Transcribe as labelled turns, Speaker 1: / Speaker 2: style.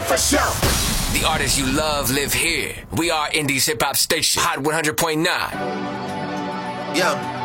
Speaker 1: for show.
Speaker 2: The artists you love live here. We are Indie's hip hop station, Hot 100.9.
Speaker 1: Yeah.